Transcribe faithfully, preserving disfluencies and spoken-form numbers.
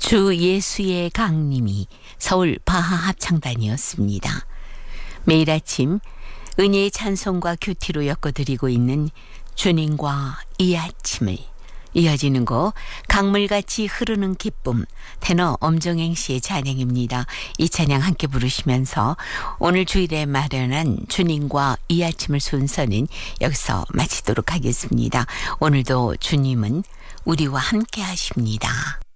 주 예수의 강림이 서울 바하 합창단이었습니다. 매일 아침 은혜의 찬송과 큐티로 엮어드리고 있는 주님과 이 아침을, 이어지는 곡 강물같이 흐르는 기쁨, 테너 엄정행 씨의 찬양입니다. 이 찬양 함께 부르시면서 오늘 주일에 마련한 주님과 이 아침을 순서는 여기서 마치도록 하겠습니다. 오늘도 주님은 우리와 함께 하십니다.